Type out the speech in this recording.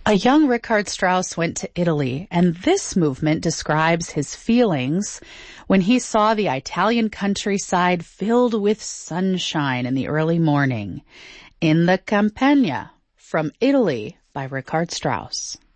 A young Richard Strauss went to Italy, and this movement describes his feelings when he saw the Italian countryside filled with sunshine in the early morning. In the Campagna, from Italy, by Richard Strauss.